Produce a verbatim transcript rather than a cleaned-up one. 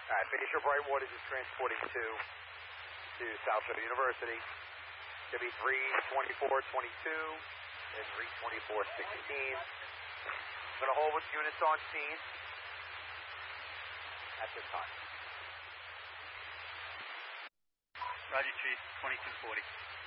All right, Bayshore Brightwaters is transporting two to South Shore University. Should be three twenty-four twenty-two and three twenty-four sixteen. I'm going to hold with units on scene at this time. Roger, Chief, twenty-two forty.